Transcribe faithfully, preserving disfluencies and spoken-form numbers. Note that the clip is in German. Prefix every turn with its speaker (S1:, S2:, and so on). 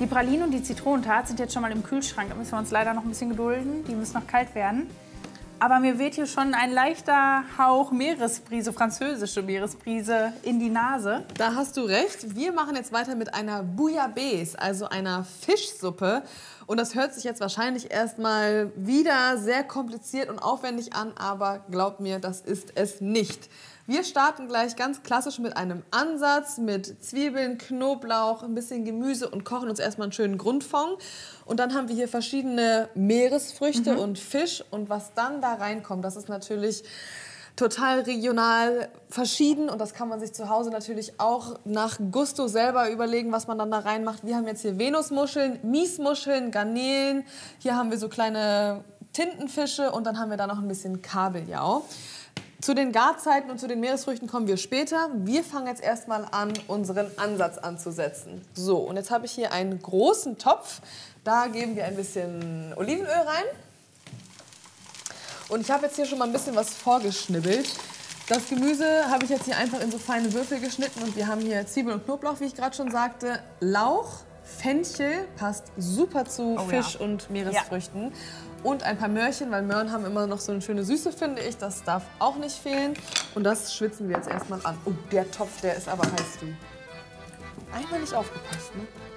S1: Die Pralinen und die Zitronentart sind jetzt schon mal im Kühlschrank. Da müssen wir uns leider noch ein bisschen gedulden. Die müssen noch kalt werden. Aber mir weht hier schon ein leichter Hauch Meeresbrise, französische Meeresbrise, in die Nase.
S2: Da hast du recht. Wir machen jetzt weiter mit einer Bouillabaisse, also einer Fischsuppe. Und das hört sich jetzt wahrscheinlich erstmal wieder sehr kompliziert und aufwendig an, aber glaubt mir, das ist es nicht. Wir starten gleich ganz klassisch mit einem Ansatz mit Zwiebeln, Knoblauch, ein bisschen Gemüse und kochen uns erstmal einen schönen Grundfond. Und dann haben wir hier verschiedene Meeresfrüchte mhm. und Fisch. Und was dann da reinkommt, das ist natürlich total regional verschieden. Und das kann man sich zu Hause natürlich auch nach Gusto selber überlegen, was man dann da reinmacht. Wir haben jetzt hier Venusmuscheln, Miesmuscheln, Garnelen. Hier haben wir so kleine Tintenfische und dann haben wir da noch ein bisschen Kabeljau. Zu den Garzeiten und zu den Meeresfrüchten kommen wir später. Wir fangen jetzt erstmal an, unseren Ansatz anzusetzen. So, und jetzt habe ich hier einen großen Topf. Da geben wir ein bisschen Olivenöl rein. Und ich habe jetzt hier schon mal ein bisschen was vorgeschnibbelt. Das Gemüse habe ich jetzt hier einfach in so feine Würfel geschnitten. Und wir haben hier Zwiebeln und Knoblauch, wie ich gerade schon sagte. Lauch, Fenchel, passt super zu oh, Fisch ja. und Meeresfrüchten. Ja. Und ein paar Möhrchen, weil Möhren haben immer noch so eine schöne Süße, finde ich. Das darf auch nicht fehlen. Und das schwitzen wir jetzt erstmal an. Oh, der Topf, der ist aber heiß, du. Einmal nicht aufgepasst, ne?